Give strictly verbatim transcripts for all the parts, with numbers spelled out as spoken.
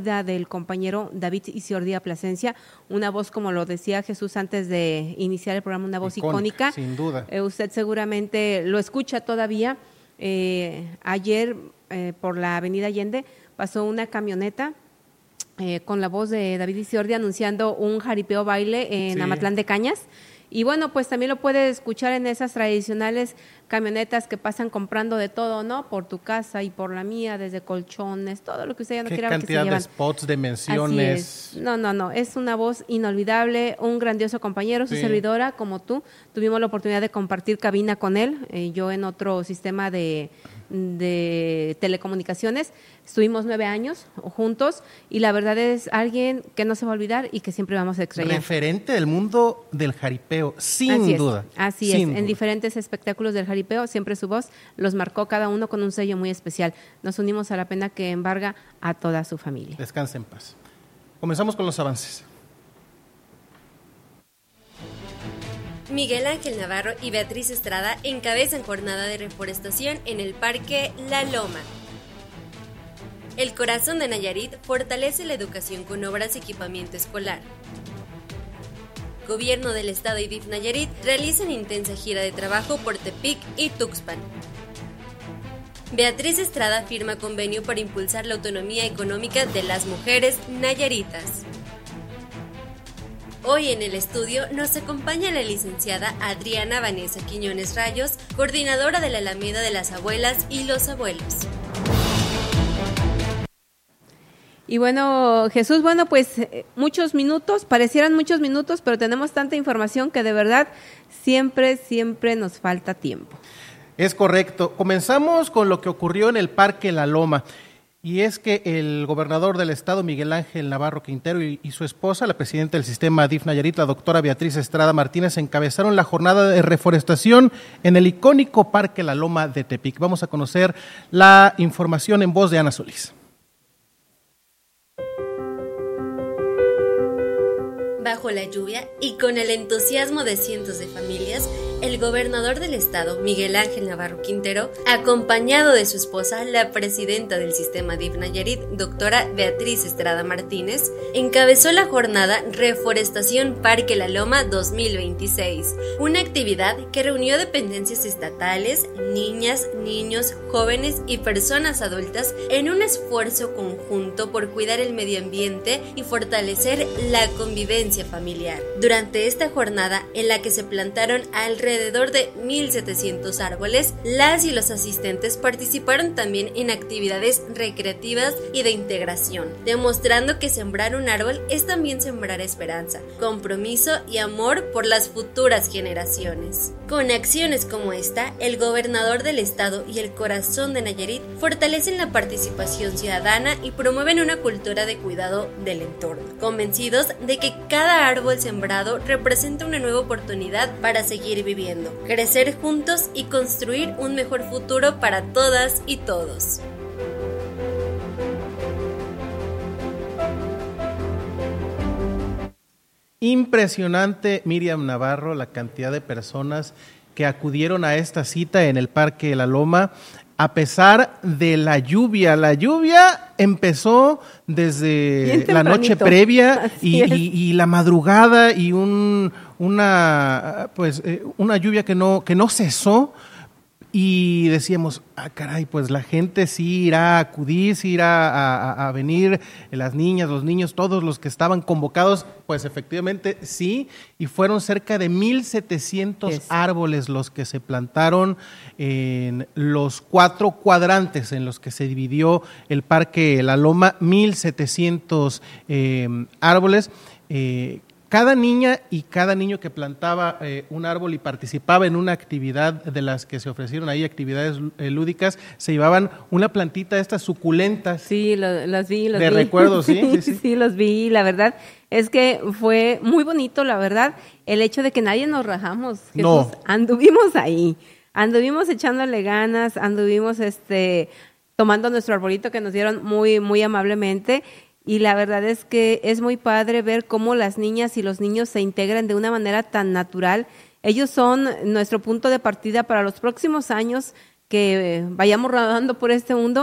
vida del compañero David Isiordia Plasencia, una voz, como lo decía Jesús antes de iniciar el programa, una voz icónica. icónica sin duda. Eh, usted seguramente lo escucha todavía. Eh, ayer, eh, por la avenida Allende, pasó una camioneta eh, con la voz de David Isiordia anunciando un jaripeo baile en sí. Amatlán de Cañas. Y bueno, pues también lo puede escuchar en esas tradicionales camionetas que pasan comprando de todo, ¿no? Por tu casa y por la mía, desde colchones, todo lo que usted ya no quiera ver que se llevan. ¿Qué cantidad de spots, de menciones? Así es. No, no, no, es una voz inolvidable, un grandioso compañero, su sí. servidora, como tú. Tuvimos la oportunidad de compartir cabina con él, eh, yo en otro sistema de, de telecomunicaciones. Estuvimos nueve años juntos y la verdad es alguien que no se va a olvidar y que siempre vamos a extrañar. Referente del mundo del jaripeo, sin así duda. Es, así sin es, duda. En diferentes espectáculos del jaripeo, siempre su voz los marcó cada uno con un sello muy especial. Nos unimos a la pena que embarga a toda su familia. Descanse en paz. Comenzamos con los avances. Miguel Ángel Navarro y Beatriz Estrada encabezan jornada de reforestación en el Parque La Loma. El Corazón de Nayarit fortalece la educación con obras y equipamiento escolar. Gobierno del Estado y D I F Nayarit realizan intensa gira de trabajo por Tepic y Tuxpan. Beatriz Estrada firma convenio para impulsar la autonomía económica de las mujeres nayaritas. Hoy en el estudio nos acompaña la licenciada Adriana Vanessa Quiñones Rayos, coordinadora de la Alameda de las Abuelas y los Abuelos. Y bueno, Jesús, bueno, pues eh, muchos minutos, parecieran muchos minutos, pero tenemos tanta información que de verdad siempre, siempre nos falta tiempo. Es correcto. Comenzamos con lo que ocurrió en el Parque La Loma. Y es que el gobernador del estado, Miguel Ángel Navarro Quintero, y, y su esposa, la presidenta del sistema D I F Nayarit, la doctora Beatriz Estrada Martínez, encabezaron la jornada de reforestación en el icónico Parque La Loma de Tepic. Vamos a conocer la información en voz de Ana Solís. Bajo la lluvia y con el entusiasmo de cientos de familias, el gobernador del estado, Miguel Ángel Navarro Quintero, acompañado de su esposa, la presidenta del sistema D I F Nayarit, doctora Beatriz Estrada Martínez, encabezó la jornada Reforestación Parque La Loma dos mil veintiséis, una actividad que reunió dependencias estatales, niñas, niños, jóvenes y personas adultas en un esfuerzo conjunto por cuidar el medio ambiente y fortalecer la convivencia familiar. Durante esta jornada, en la que se plantaron alrededor de mil setecientos árboles, las y los asistentes participaron también en actividades recreativas y de integración, demostrando que sembrar un árbol es también sembrar esperanza, compromiso y amor por las futuras generaciones. Con acciones como esta, el gobernador del estado y el Corazón de Nayarit fortalecen la participación ciudadana y promueven una cultura de cuidado del entorno, convencidos de que cada Cada árbol sembrado representa una nueva oportunidad para seguir viviendo, crecer juntos y construir un mejor futuro para todas y todos. Impresionante, Miriam Navarro, la cantidad de personas que acudieron a esta cita en el Parque La Loma, a pesar de la lluvia. La lluvia empezó desde la noche previa y, y, y la madrugada y un, una, pues, eh, una lluvia que no, que no cesó. Y decíamos, ah, caray, pues la gente sí irá a acudir, sí irá a, a, a venir, las niñas, los niños, todos los que estaban convocados, pues efectivamente sí, y fueron cerca de mil setecientos yes. árboles los que se plantaron en los cuatro cuadrantes en los que se dividió el Parque La Loma, mil setecientos eh, árboles. Eh, Cada niña y cada niño que plantaba eh, un árbol y participaba en una actividad de las que se ofrecieron ahí, actividades eh, lúdicas, se llevaban una plantita de estas suculentas. Sí, lo, las vi, los de vi. De recuerdo, ¿sí? Sí, sí. Sí, los vi. La verdad es que fue muy bonito, la verdad, el hecho de que nadie nos rajamos. Jesús, no. Anduvimos ahí, anduvimos echándole ganas, anduvimos este tomando nuestro arbolito que nos dieron muy, muy amablemente. Y la verdad es que es muy padre ver cómo las niñas y los niños se integran de una manera tan natural. Ellos son nuestro punto de partida para los próximos años que vayamos rodando por este mundo,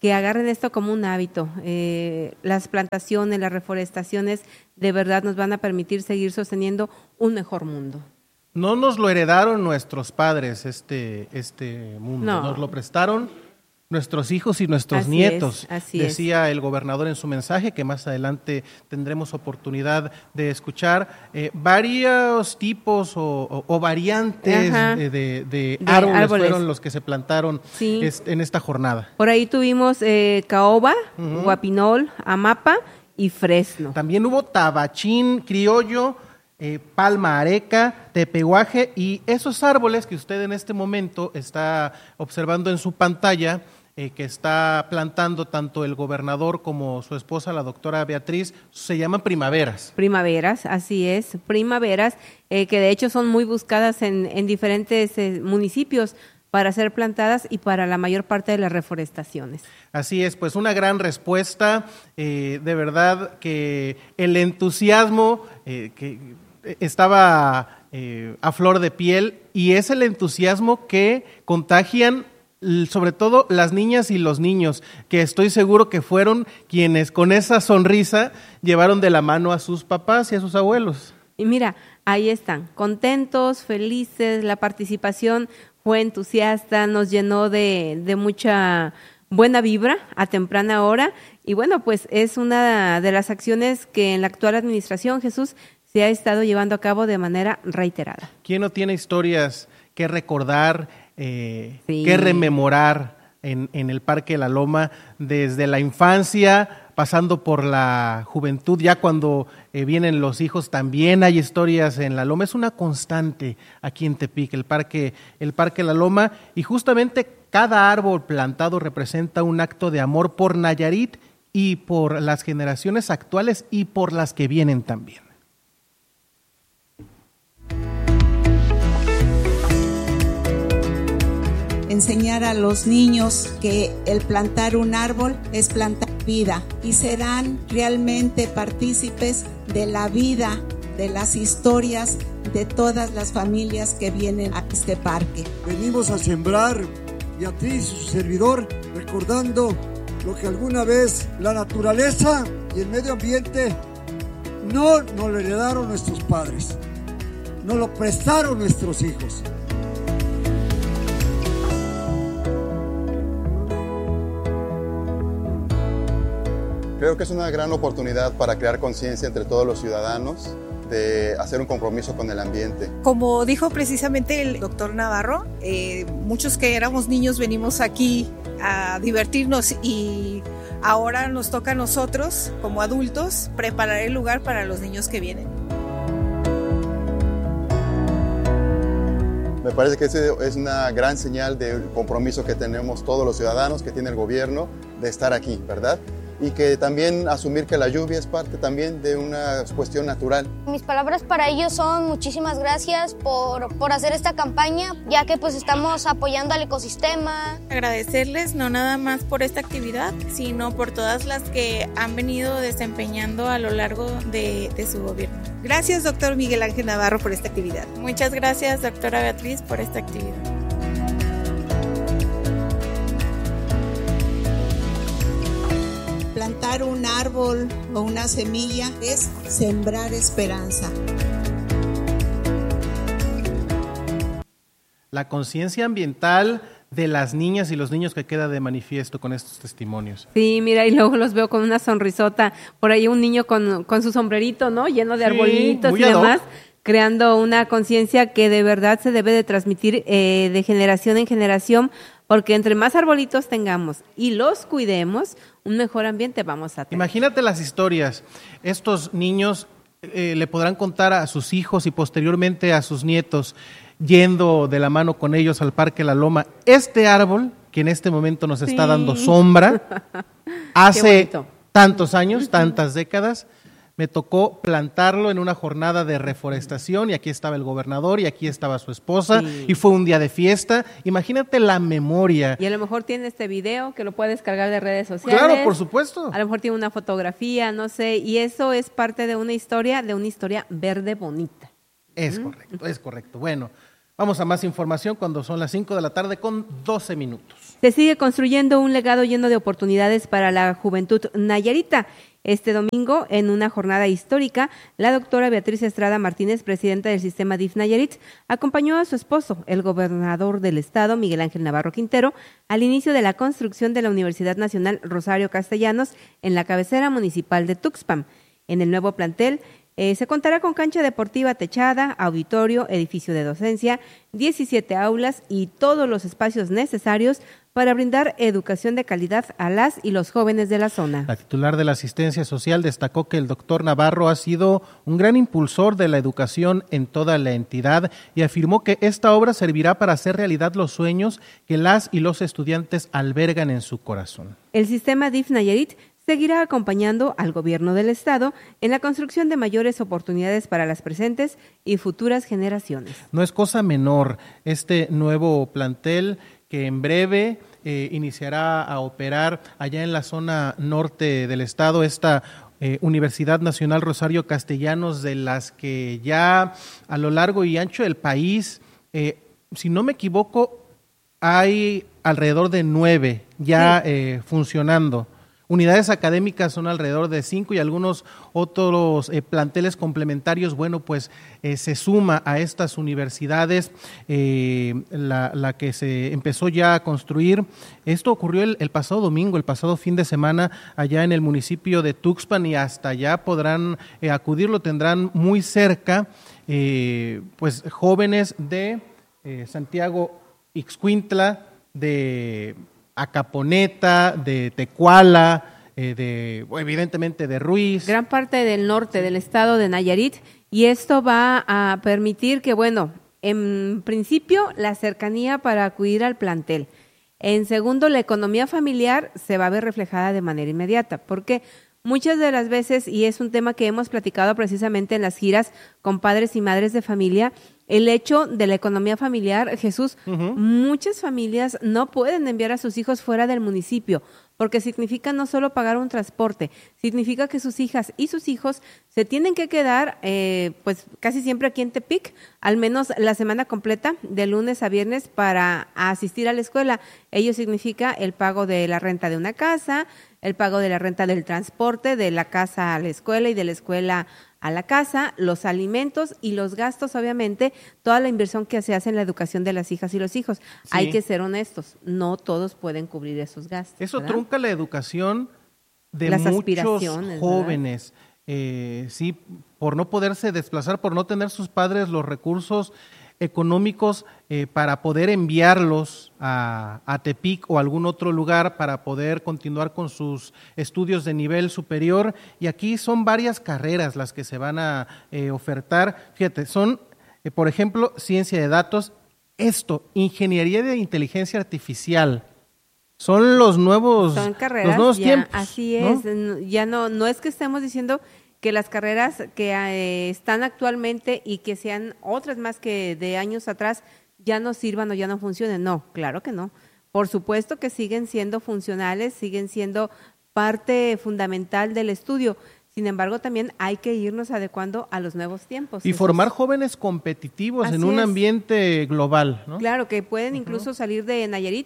que agarren esto como un hábito. Eh, las plantaciones, las reforestaciones, de verdad nos van a permitir seguir sosteniendo un mejor mundo. No nos lo heredaron nuestros padres este, este mundo, No. nos lo prestaron nuestros hijos y nuestros Así nietos. es, así Decía el gobernador en su mensaje, que más adelante tendremos oportunidad de escuchar, eh, varios tipos o, o, o variantes Ajá. de, de, de De árboles, árboles. fueron los que se plantaron Sí. est- en esta jornada. Por ahí tuvimos eh, caoba, Ujú. guapinol, amapa y fresno. También hubo tabachín criollo, eh, palma areca, tepehuaje y esos árboles que usted en este momento está observando en su pantalla, eh, que está plantando tanto el gobernador como su esposa, la doctora Beatriz, se llaman primaveras. Primaveras, así es, primaveras, eh, que de hecho son muy buscadas en, en diferentes eh, municipios para ser plantadas y para la mayor parte de las reforestaciones. Así es, pues una gran respuesta, eh, de verdad que el entusiasmo eh, que estaba eh, a flor de piel y es el entusiasmo que contagian l- sobre todo las niñas y los niños, que estoy seguro que fueron quienes con esa sonrisa llevaron de la mano a sus papás y a sus abuelos. Y mira, ahí están, contentos, felices, la participación fue entusiasta, nos llenó de, de mucha buena vibra a temprana hora y bueno, pues es una de las acciones que en la actual administración, Jesús, se ha estado llevando a cabo de manera reiterada. ¿Quién no tiene historias que recordar, eh, Sí. que rememorar en, en el Parque La Loma desde la infancia, pasando por la juventud, ya cuando eh, vienen los hijos también hay historias en La Loma? Es una constante aquí en Tepic, el Parque, el Parque La Loma, y justamente cada árbol plantado representa un acto de amor por Nayarit y por las generaciones actuales y por las que vienen también. Enseñar a los niños que el plantar un árbol es plantar vida y serán realmente partícipes de la vida, de las historias de todas las familias que vienen a este parque. Venimos a sembrar, Beatriz y su servidor, recordando lo que alguna vez la naturaleza y el medio ambiente no nos lo heredaron nuestros padres, nos lo prestaron nuestros hijos. Creo que es una gran oportunidad para crear conciencia entre todos los ciudadanos de hacer un compromiso con el ambiente. Como dijo precisamente el doctor Navarro, eh, muchos que éramos niños venimos aquí a divertirnos y ahora nos toca a nosotros, como adultos, preparar el lugar para los niños que vienen. Me parece que ese es una gran señal del compromiso que tenemos todos los ciudadanos, que tiene el gobierno, de estar aquí, ¿verdad? Y que también asumir que la lluvia es parte también de una cuestión natural. Mis palabras para ellos son muchísimas gracias por, por hacer esta campaña, ya que pues estamos apoyando al ecosistema. Agradecerles no nada más por esta actividad, sino por todas las que han venido desempeñando a lo largo de, de su gobierno. Gracias, doctor Miguel Ángel Navarro, por esta actividad. Muchas gracias, doctora Beatriz, por esta actividad. Plantar un árbol o una semilla es sembrar esperanza. La conciencia ambiental de las niñas y los niños que queda de manifiesto con estos testimonios. Sí, mira, y luego los veo con una sonrisota. Por ahí un niño con, con su sombrerito, ¿no? Lleno de Sí, arbolitos muy y ad hoc. demás, creando una conciencia que de verdad se debe de transmitir eh, de generación en generación, porque entre más arbolitos tengamos y los cuidemos, un mejor ambiente vamos a tener. Imagínate las historias. Estos niños eh, le podrán contar a sus hijos y posteriormente a sus nietos, yendo de la mano con ellos al Parque La Loma. Este árbol, que en este momento nos está Sí. dando sombra, hace bonito. tantos años, tantas décadas, me tocó plantarlo en una jornada de reforestación y aquí estaba el gobernador y aquí estaba su esposa Sí. y fue un día de fiesta. Imagínate la memoria. Y a lo mejor tiene este video que lo puede descargar de redes sociales. Claro, por supuesto. A lo mejor tiene una fotografía, no sé, y eso es parte de una historia, de una historia verde bonita. Es correcto, es correcto. Bueno, vamos a más información cuando son las cinco de la tarde con doce minutos. Se sigue construyendo un legado lleno de oportunidades para la juventud nayarita. Este domingo, en una jornada histórica, la doctora Beatriz Estrada Martínez, presidenta del sistema D I F Nayarit, acompañó a su esposo, el gobernador del estado, Miguel Ángel Navarro Quintero, al inicio de la construcción de la Universidad Nacional Rosario Castellanos en la cabecera municipal de Tuxpan. En el nuevo plantel, Eh, se contará con cancha deportiva techada, auditorio, edificio de docencia, diecisiete aulas y todos los espacios necesarios para brindar educación de calidad a las y los jóvenes de la zona. La titular de la asistencia social destacó que el doctor Navarro ha sido un gran impulsor de la educación en toda la entidad y afirmó que esta obra servirá para hacer realidad los sueños que las y los estudiantes albergan en su corazón. El sistema D I F Nayarit seguirá acompañando al gobierno del estado en la construcción de mayores oportunidades para las presentes y futuras generaciones. No es cosa menor este nuevo plantel que en breve eh, iniciará a operar allá en la zona norte del estado, esta eh, Universidad Nacional Rosario Castellanos, de las que ya a lo largo y ancho del país, eh, si no me equivoco, hay alrededor de nueve ya sí. eh, funcionando. Unidades académicas son alrededor de cinco y algunos otros eh, planteles complementarios, bueno, pues eh, se suma a estas universidades eh, la, la que se empezó ya a construir. Esto ocurrió el, el pasado domingo, el pasado fin de semana, allá en el municipio de Tuxpan, y hasta allá podrán eh, acudir, lo tendrán muy cerca, eh, pues jóvenes de eh, Santiago Ixcuintla, de Acaponeta, de Tecuala, eh, de evidentemente de Ruiz. Gran parte del norte del estado de Nayarit, y esto va a permitir que, bueno, en principio la cercanía para acudir al plantel. En segundo, la economía familiar se va a ver reflejada de manera inmediata, porque muchas de las veces, y es un tema que hemos platicado precisamente en las giras con padres y madres de familia, el hecho de la economía familiar, Jesús, uh-huh. muchas familias no pueden enviar a sus hijos fuera del municipio, porque significa no solo pagar un transporte, significa que sus hijas y sus hijos se tienen que quedar, eh, pues casi siempre aquí en Tepic, al menos la semana completa, de lunes a viernes, para asistir a la escuela. Ello significa el pago de la renta de una casa, el pago de la renta del transporte, de la casa a la escuela y de la escuela a la casa, los alimentos y los gastos, obviamente, toda la inversión que se hace en la educación de las hijas y los hijos. Sí. Hay que ser honestos, no todos pueden cubrir esos gastos. Eso ¿verdad? Trunca la educación de las muchos jóvenes, eh, sí, por no poderse desplazar, por no tener sus padres los recursos económicos eh, para poder enviarlos a, a Tepic o algún otro lugar para poder continuar con sus estudios de nivel superior. Y aquí son varias carreras las que se van a eh, ofertar. Fíjate, son, eh, por ejemplo, ciencia de datos, esto, ingeniería de inteligencia artificial. Son los nuevos, son carreras, los nuevos ya, tiempos. Así es, ¿no? Ya no, no es que estemos diciendo que las carreras que eh, están actualmente y que sean otras más que de años atrás ya no sirvan o ya no funcionen. No, claro que no. Por supuesto que siguen siendo funcionales, siguen siendo parte fundamental del estudio. Sin embargo, también hay que irnos adecuando a los nuevos tiempos. Y Eso formar es. jóvenes competitivos Así en un es. ambiente global, ¿no? Claro, que pueden incluso uh-huh. salir de Nayarit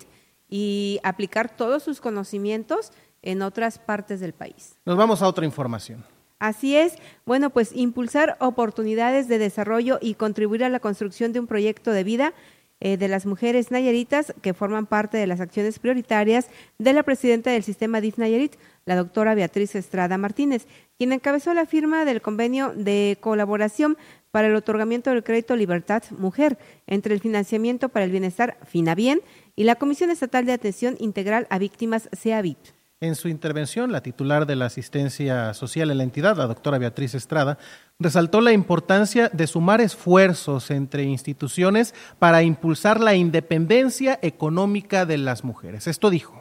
y aplicar todos sus conocimientos en otras partes del país. Nos vamos a otra información. Así es, bueno, pues impulsar oportunidades de desarrollo y contribuir a la construcción de un proyecto de vida eh, de las mujeres nayaritas que forman parte de las acciones prioritarias de la presidenta del sistema D I F Nayarit, la doctora Beatriz Estrada Martínez, quien encabezó la firma del convenio de colaboración para el otorgamiento del crédito Libertad Mujer entre el Financiamiento para el Bienestar FINABIEN y la Comisión Estatal de Atención Integral a Víctimas CEAVIP. En su intervención, la titular de la asistencia social en la entidad, la doctora Beatriz Estrada, resaltó la importancia de sumar esfuerzos entre instituciones para impulsar la independencia económica de las mujeres. Esto dijo.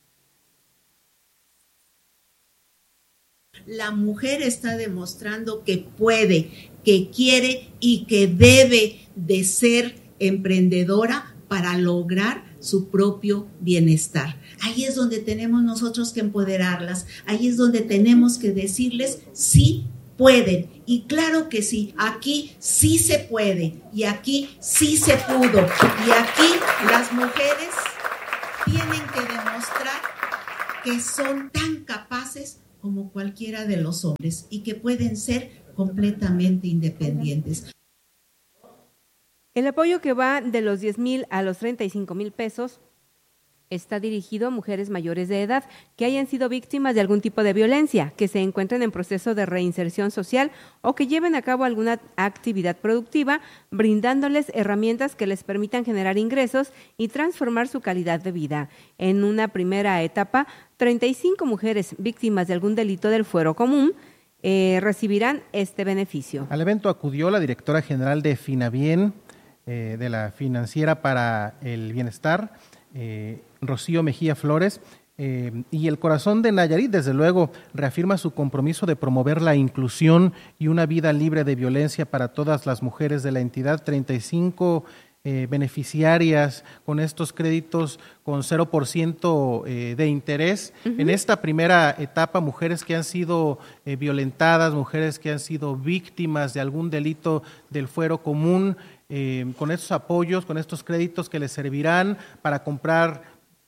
La mujer está demostrando que puede, que quiere y que debe de ser emprendedora para lograr su propio bienestar. Ahí es donde tenemos nosotros que empoderarlas, ahí es donde tenemos que decirles sí pueden, y claro que sí, aquí sí se puede, y aquí sí se pudo, y aquí las mujeres tienen que son tan capaces como cualquiera de los hombres y que pueden ser completamente independientes. El apoyo que va de los diez mil a los treinta y cinco mil pesos está dirigido a mujeres mayores de edad que hayan sido víctimas de algún tipo de violencia, que se encuentren en proceso de reinserción social o que lleven a cabo alguna actividad productiva, brindándoles herramientas que les permitan generar ingresos y transformar su calidad de vida. En una primera etapa, treinta y cinco mujeres víctimas de algún delito del fuero común eh, recibirán este beneficio. Al evento acudió la directora general de Finabien, eh, de la Financiera para el Bienestar, eh, Rocío Mejía Flores, eh, y el Corazón de Nayarit, desde luego, reafirma su compromiso de promover la inclusión y una vida libre de violencia para todas las mujeres de la entidad. treinta y cinco eh, beneficiarias con estos créditos con cero por ciento eh, de interés. Uh-huh. En esta primera etapa, mujeres que han sido eh, violentadas, mujeres que han sido víctimas de algún delito del fuero común, eh, con estos apoyos, con estos créditos que les servirán para comprar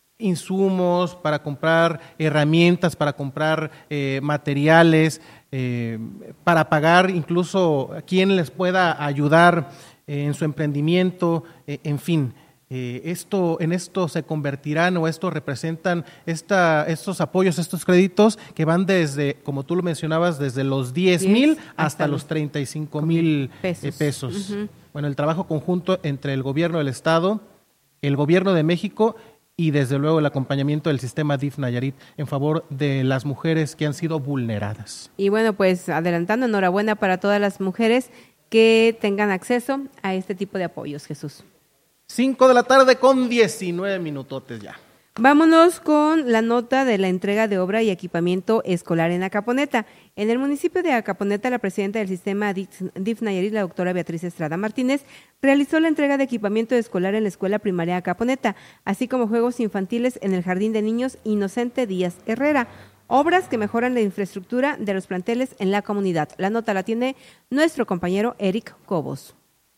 insumos, para comprar herramientas, para comprar eh, materiales, eh, para pagar incluso a quien les pueda ayudar eh, en su emprendimiento, eh, en fin. Eh, esto, en esto se convertirán o esto representan esta, estos apoyos, estos créditos que van desde, como tú lo mencionabas, desde los diez mil hasta, hasta los treinta y cinco mil pesos. Eh, pesos. Uh-huh. Bueno, el trabajo conjunto entre el gobierno del Estado, el gobierno de México y desde luego el acompañamiento del sistema D I F Nayarit en favor de las mujeres que han sido vulneradas. Y bueno, pues adelantando, enhorabuena para todas las mujeres que tengan acceso a este tipo de apoyos, Jesús. Cinco de la tarde con diecinueve minutotes ya. Vámonos con la nota de la entrega de obra y equipamiento escolar en Acaponeta. En el municipio de Acaponeta, la presidenta del sistema D I F Nayarit, la doctora Beatriz Estrada Martínez, realizó la entrega de equipamiento escolar en la escuela primaria Acaponeta, así como juegos infantiles en el Jardín de Niños Inocente Díaz Herrera, obras que mejoran la infraestructura de los planteles en la comunidad. La nota la tiene nuestro compañero Eric Cobos.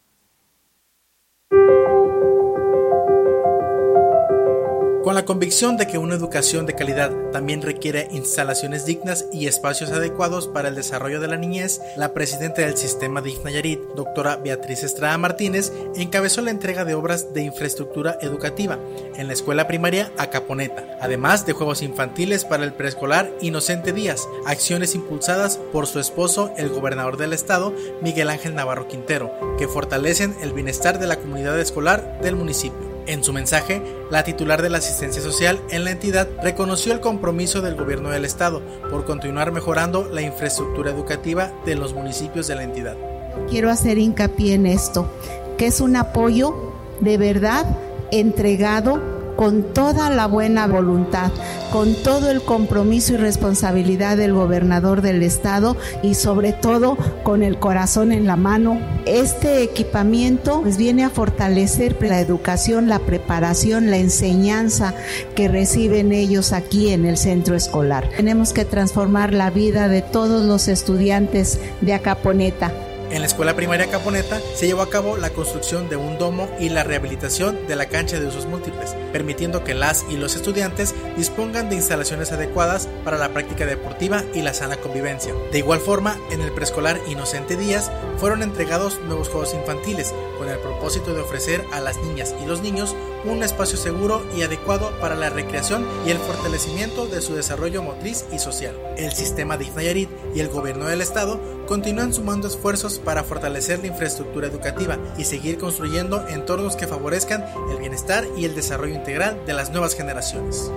Con la convicción de que una educación de calidad también requiere instalaciones dignas y espacios adecuados para el desarrollo de la niñez, la presidenta del sistema D I F Nayarit, doctora Beatriz Estrada Martínez, encabezó la entrega de obras de infraestructura educativa en la escuela primaria Acaponeta, además de juegos infantiles para el preescolar Inocente Díaz, acciones impulsadas por su esposo, el gobernador del estado, Miguel Ángel Navarro Quintero, que fortalecen el bienestar de la comunidad escolar del municipio. En su mensaje, la titular de la asistencia social en la entidad reconoció el compromiso del gobierno del estado por continuar mejorando la infraestructura educativa de los municipios de la entidad. Quiero hacer hincapié en esto, que es un apoyo de verdad entregado con toda la buena voluntad, con todo el compromiso y responsabilidad del gobernador del estado y sobre todo con el corazón en la mano. Este equipamiento pues viene a fortalecer la educación, la preparación, la enseñanza que reciben ellos aquí en el centro escolar. Tenemos que transformar la vida de todos los estudiantes de Acaponeta. En la escuela primaria Acaponeta se llevó a cabo la construcción de un domo y la rehabilitación de la cancha de usos múltiples, permitiendo que las y los estudiantes dispongan de instalaciones adecuadas para la práctica deportiva y la sana convivencia. De igual forma, en el preescolar Inocente Díaz fueron entregados nuevos juegos infantiles con el propósito de ofrecer a las niñas y los niños un espacio seguro y adecuado para la recreación y el fortalecimiento de su desarrollo motriz y social. El sistema D I F Nayarit y el gobierno del estado continúan sumando esfuerzos para fortalecer la infraestructura educativa y seguir construyendo entornos que favorezcan el bienestar y el desarrollo integral de las nuevas generaciones.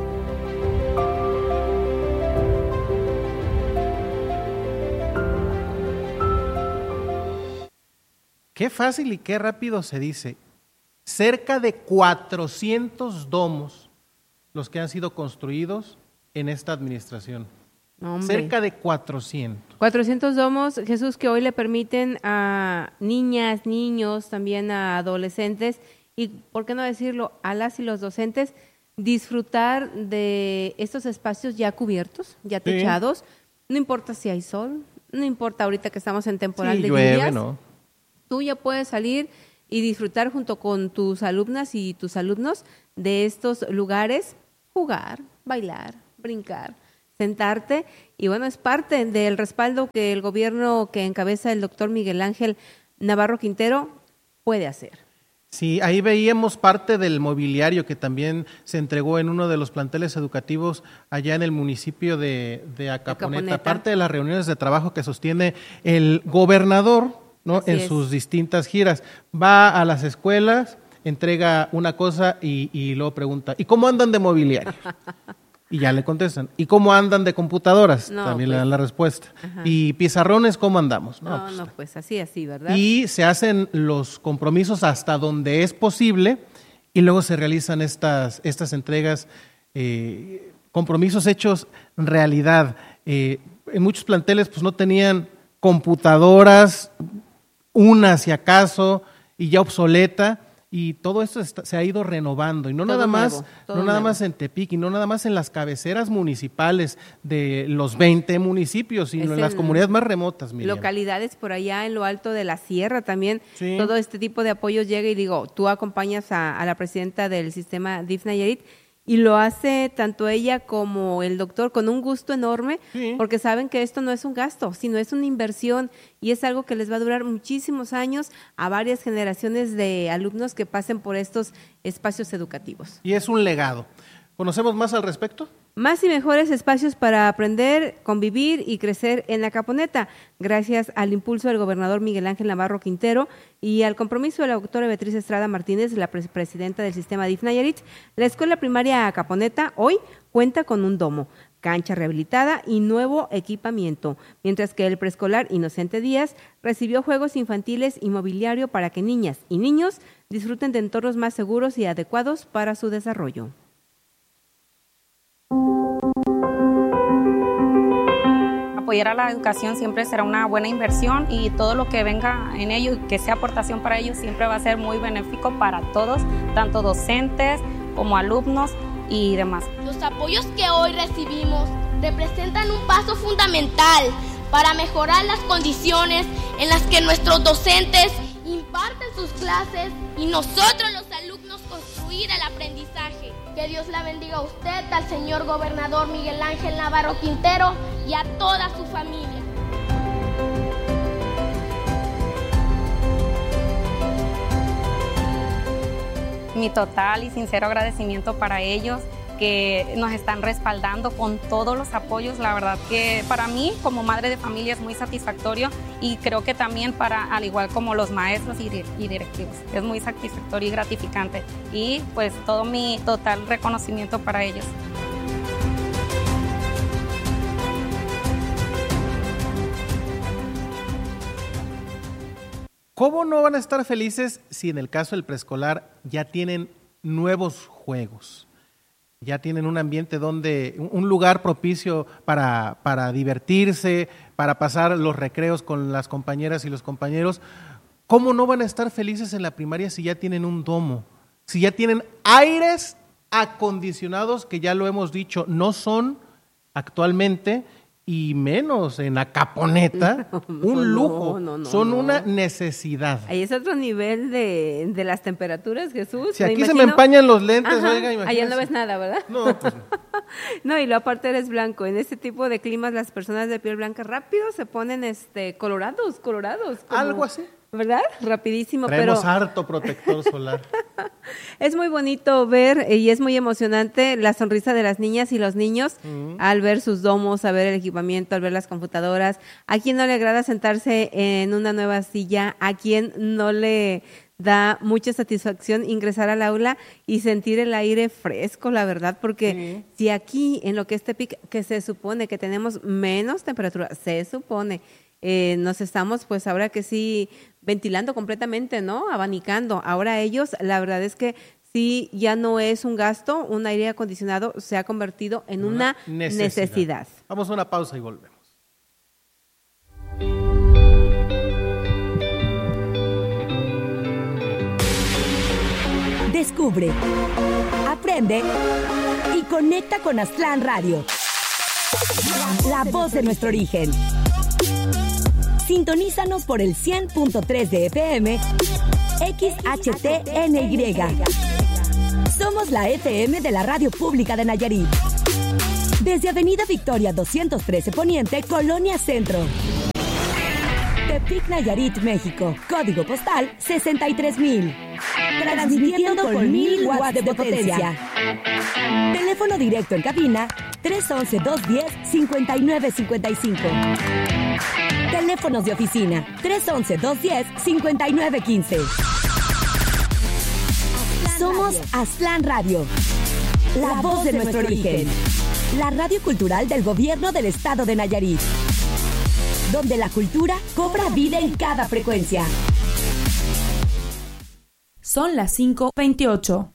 Qué fácil y qué rápido se dice. Cerca de cuatrocientos domos los que han sido construidos en esta administración. Hombre. Cerca de cuatrocientos. cuatrocientos domos, Jesús, que hoy le permiten a niñas, niños, también a adolescentes y, ¿por qué no decirlo?, a las y los docentes disfrutar de estos espacios ya cubiertos, ya techados. Sí. No importa si hay sol, no importa ahorita que estamos en temporada sí, de llueve, lluvias. ¿No? Tú ya puedes salir y disfrutar junto con tus alumnas y tus alumnos de estos lugares, jugar, bailar, brincar, sentarte, y bueno, es parte del respaldo que el gobierno que encabeza el doctor Miguel Ángel Navarro Quintero puede hacer. Sí, ahí veíamos parte del mobiliario que también se entregó en uno de los planteles educativos allá en el municipio de, de Acaponeta, Acaponeta, parte de las reuniones de trabajo que sostiene el gobernador, ¿no? En es. sus distintas giras. Va a las escuelas, entrega una cosa y, y luego pregunta, ¿y cómo andan de mobiliario? Y ya le contestan. ¿Y cómo andan de computadoras? No, También pues, le dan la respuesta. Ajá. ¿Y pizarrones cómo andamos? No, no, pues, no, pues así, así, ¿verdad? Y se hacen los compromisos hasta donde es posible y luego se realizan estas, estas entregas, eh, compromisos hechos realidad. Eh, en muchos planteles pues no tenían computadoras, una si acaso, y ya obsoleta. Y todo esto está, se ha ido renovando, y no todo nada nuevo, más, no nuevo. nada más en Tepic, y no nada más en las cabeceras municipales de los veinte municipios, sino es en las comunidades más remotas, Miriam. Localidades por allá en lo alto de la sierra también, sí. Todo este tipo de apoyos llega, y digo, tú acompañas a, a la presidenta del sistema D I F Nayarit, y lo hace tanto ella como el doctor con un gusto enorme, sí. Porque saben que esto no es un gasto, sino es una inversión, y es algo que les va a durar muchísimos años a varias generaciones de alumnos que pasen por estos espacios educativos. Y es un legado. ¿Conocemos más al respecto? Más y mejores espacios para aprender, convivir y crecer en Acaponeta, gracias al impulso del gobernador Miguel Ángel Navarro Quintero y al compromiso de la doctora Beatriz Estrada Martínez, la pre- presidenta del sistema D I F Nayarit. La escuela primaria Acaponeta hoy cuenta con un domo, cancha rehabilitada y nuevo equipamiento, mientras que el preescolar Inocente Díaz recibió juegos infantiles y mobiliario para que niñas y niños disfruten de entornos más seguros y adecuados para su desarrollo. Apoyar a la educación siempre será una buena inversión, y todo lo que venga en ello, que sea aportación para ellos, siempre va a ser muy benéfico para todos, tanto docentes como alumnos y demás. Los apoyos que hoy recibimos representan un paso fundamental para mejorar las condiciones en las que nuestros docentes imparten sus clases y nosotros los alumnos construir el aprendizaje. Que Dios la bendiga a usted, al señor gobernador Miguel Ángel Navarro Quintero y a toda su familia. Mi total y sincero agradecimiento para ellos, que nos están respaldando con todos los apoyos. La verdad que para mí como madre de familia es muy satisfactorio, y creo que también para, al igual como los maestros y, y directivos, es muy satisfactorio y gratificante, y pues todo mi total reconocimiento para ellos. ¿Cómo no van a estar felices si en el caso del preescolar ya tienen nuevos juegos? Ya tienen un ambiente donde, un lugar propicio para, para divertirse, para pasar los recreos con las compañeras y los compañeros. ¿Cómo no van a estar felices en la primaria si ya tienen un domo? Si ya tienen aires acondicionados, que ya lo hemos dicho, no son actualmente, y menos en Acaponeta, no, no, un lujo, no, no, no, son no. una necesidad. Ahí es otro nivel de, de las temperaturas, Jesús. Si aquí imagino, se me empañan los lentes, ajá, oiga, imagínese. Allá no ves nada, ¿verdad? No, pues no, y lo aparte eres blanco. En este tipo de climas las personas de piel blanca rápido se ponen este colorados, colorados. Como, algo así. ¿Verdad? Rapidísimo. Traemos pero harto protector solar. Es muy bonito ver, y es muy emocionante la sonrisa de las niñas y los niños uh-huh. al ver sus domos, a ver el equipamiento, al ver las computadoras. ¿A quién no le agrada sentarse en una nueva silla? ¿A quién no le da mucha satisfacción ingresar al aula y sentir el aire fresco, la verdad? Porque uh-huh. si aquí en lo que es Tepic, que se supone que tenemos menos temperatura, se supone, eh, nos estamos pues ahora que sí ventilando completamente, ¿no? Abanicando. Ahora ellos, la verdad es que sí, ya no es un gasto, un aire acondicionado se ha convertido en una, una necesidad. necesidad. Vamos a una pausa y volvemos. Descubre, aprende y conecta con Aztlán Radio, la voz de nuestro origen. Sintonízanos por el cien punto tres de F M, X H T N Y. Somos la F M de la Radio Pública de Nayarit. Desde Avenida Victoria doscientos trece Poniente, Colonia Centro. Tepic, Nayarit, México. Código postal sesenta y tres mil. Transmitiendo con mil watts de potencia. Teléfono directo en cabina tres once, dos diez, cincuenta y nueve cincuenta y cinco. Teléfonos de oficina tres once, dos diez, cincuenta y nueve quince. Somos Aztlán Radio, la voz de nuestro origen. La radio cultural del gobierno del estado de Nayarit, donde la cultura cobra vida en cada frecuencia. Son las cinco veintiocho.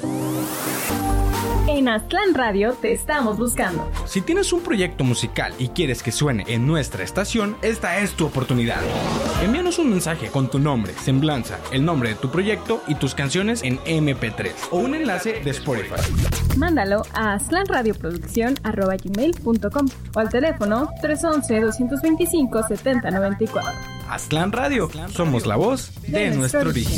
En Aztlán Radio te estamos buscando. Si tienes un proyecto musical y quieres que suene en nuestra estación, esta es tu oportunidad. Envíanos un mensaje con tu nombre, semblanza, el nombre de tu proyecto y tus canciones en eme pe tres o un enlace de Spotify. Mándalo a aztlanradioproducción arroba gmail punto com o al teléfono tres once, doscientos veinticinco, setenta noventa y cuatro. Aztlán Radio, somos la voz de, de nuestro origen.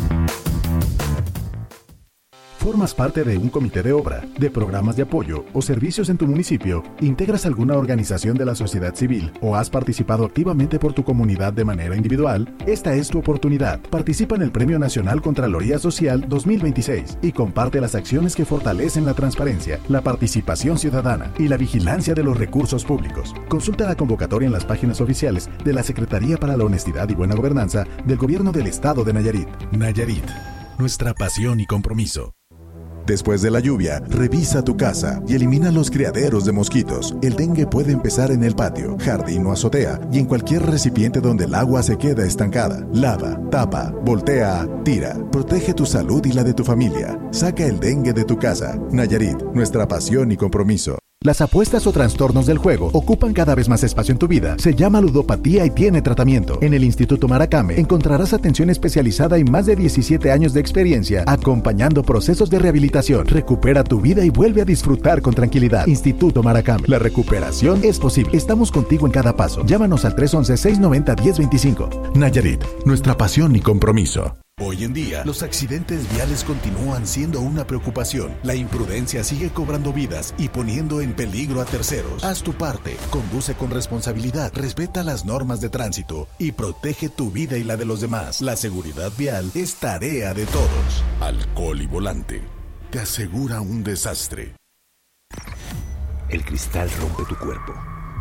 ¿Formas parte de un comité de obra, de programas de apoyo o servicios en tu municipio? ¿Integras alguna organización de la sociedad civil o has participado activamente por tu comunidad de manera individual? Esta es tu oportunidad. Participa en el Premio Nacional Contraloría Social dos mil veintiséis y comparte las acciones que fortalecen la transparencia, la participación ciudadana y la vigilancia de los recursos públicos. Consulta la convocatoria en las páginas oficiales de la Secretaría para la Honestidad y Buena Gobernanza del Gobierno del Estado de Nayarit. Nayarit, nuestra pasión y compromiso. Después de la lluvia, revisa tu casa y elimina los criaderos de mosquitos. El dengue puede empezar en el patio, jardín o azotea y en cualquier recipiente donde el agua se queda estancada. Lava, tapa, voltea, tira. Protege tu salud y la de tu familia. Saca el dengue de tu casa. Nayarit, nuestra pasión y compromiso. Las apuestas o trastornos del juego ocupan cada vez más espacio en tu vida. Se llama ludopatía y tiene tratamiento. En el Instituto Maracame encontrarás atención especializada y más de diecisiete años de experiencia acompañando procesos de rehabilitación. Recupera tu vida y vuelve a disfrutar con tranquilidad. Instituto Maracame. La recuperación es posible. Estamos contigo en cada paso. Llámanos al tres once, seiscientos noventa, diez veinticinco. Nayarit, nuestra pasión y compromiso. Hoy en día, los accidentes viales continúan siendo una preocupación. La imprudencia sigue cobrando vidas y poniendo en peligro a terceros. Haz tu parte, conduce con responsabilidad, respeta las normas de tránsito y protege tu vida y la de los demás. La seguridad vial es tarea de todos. Alcohol y volante te asegura un desastre. El cristal rompe tu cuerpo,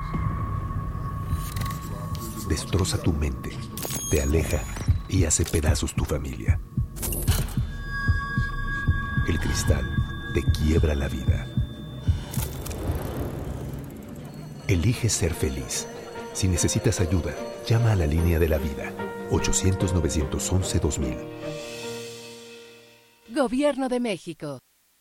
destroza tu mente, te aleja y hace pedazos tu familia. El cristal te quiebra la vida. Elige ser feliz. Si necesitas ayuda, llama a la línea de la vida, ochocientos, novecientos once, dos mil. Gobierno de México.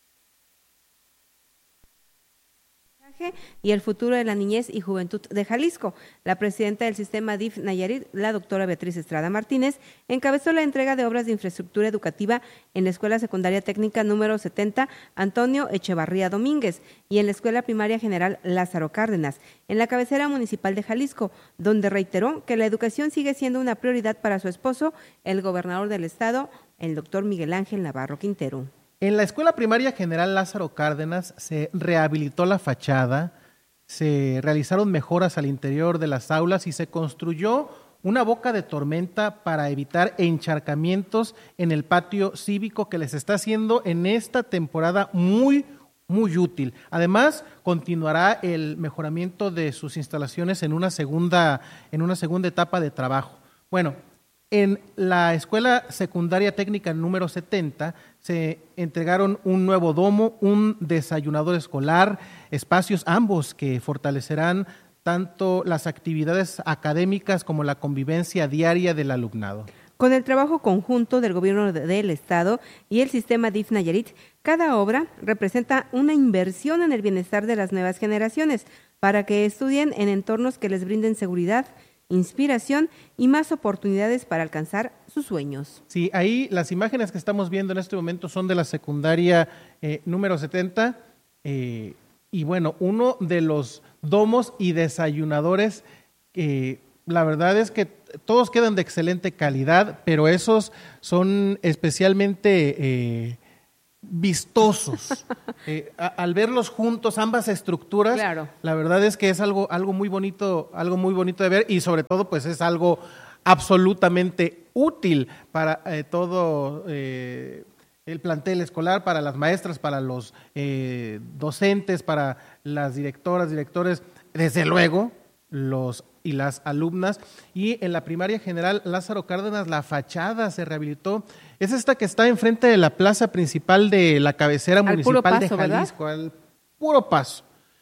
Y el futuro de la niñez y juventud de Jalisco. La presidenta del sistema D I F Nayarit, la doctora Beatriz Estrada Martínez, encabezó la entrega de obras de infraestructura educativa en la Escuela Secundaria Técnica número setenta Antonio Echevarría Domínguez y en la Escuela Primaria General Lázaro Cárdenas, en la cabecera municipal de Jalisco, donde reiteró que la educación sigue siendo una prioridad para su esposo, el gobernador del estado, el doctor Miguel Ángel Navarro Quintero. En la Escuela Primaria General Lázaro Cárdenas se rehabilitó la fachada, se realizaron mejoras al interior de las aulas y se construyó una boca de tormenta para evitar encharcamientos en el patio cívico que les está haciendo en esta temporada muy, muy útil. Además, continuará el mejoramiento de sus instalaciones en una segunda, en una segunda etapa de trabajo. Bueno, en la Escuela Secundaria Técnica número setenta se entregaron un nuevo domo, un desayunador escolar, espacios ambos que fortalecerán tanto las actividades académicas como la convivencia diaria del alumnado. Con el trabajo conjunto del gobierno del estado y el sistema D I F Nayarit, cada obra representa una inversión en el bienestar de las nuevas generaciones para que estudien en entornos que les brinden seguridad, inspiración y más oportunidades para alcanzar sus sueños. Sí, ahí las imágenes que estamos viendo en este momento son de la secundaria eh, número setenta eh, y bueno, uno de los domos y desayunadores, eh, la verdad es que todos quedan de excelente calidad, pero esos son especialmente eh, vistosos. eh, a, al verlos juntos, ambas estructuras, claro. La verdad es que es algo, algo muy bonito, algo muy bonito de ver y sobre todo pues es algo absolutamente útil para eh, todo eh, el plantel escolar, para las maestras, para los eh, docentes, para las directoras, directores, desde luego, los y las alumnas. Y en la primaria general Lázaro Cárdenas, la fachada se rehabilitó. Es esta que está enfrente de la plaza principal de la cabecera al municipal paso, de Jalisco, ¿verdad? al puro paso.